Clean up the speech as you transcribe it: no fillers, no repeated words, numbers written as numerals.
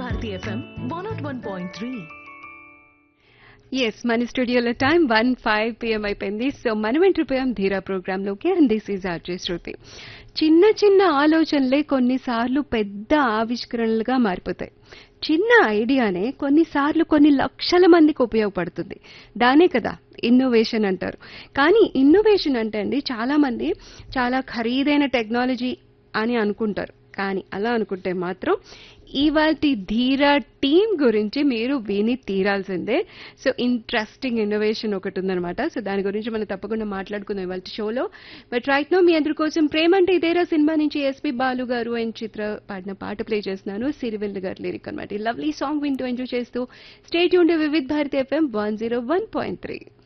Bharti FM 101.3. Yes మన స్టూడియోలో time 1:05 PM అయిపోయింది. సో మనం ఎంట్రిపోయాం ధీరా ప్రోగ్రామ్ లోకి. అండ్ దిస్ ఈజ్ ఆర్జే శృతి. చిన్న చిన్న ఆలోచనలే కొన్నిసార్లు పెద్ద ఆవిష్కరణలుగా మారిపోతాయి. చిన్న ఐడియానే కొన్నిసార్లు కొన్ని లక్షల మందికి ఉపయోగపడుతుంది. దానే కదా ఇన్నోవేషన్ అంటారు. కానీ ఇన్నోవేషన్ అంటే అండి చాలా మంది చాలా ఖరీదైన టెక్నాలజీ అని అనుకుంటారు. కానీ అలా అనుకుంటే మాత్రం ఇవాల్టి ధీరా టీం గురించి మీరు విని తీరాల్సిందే. సో ఇంట్రెస్టింగ్ ఇన్నోవేషన్ ఒకటి ఉందన్నమాట. సో దాని గురించి మనం తప్పకుండా మాట్లాడుకుందాం ఇవాళ షోలో. బట్ రైట్ నో మీ అందరి కోసం ప్రేమ అంటే ఇదేరా సినిమా నుంచి ఎస్పి బాలు గారు అండ్ చిత్ర పాడిన పాట ప్లే చేస్తున్నాను. సిరివెల్ గారు లిరిక్ అనమాట. ఈ లవ్లీ సాంగ్ వింటూ ఎంజాయ్ చేస్తూ stay tuned Vividh Bharati FM 101.3.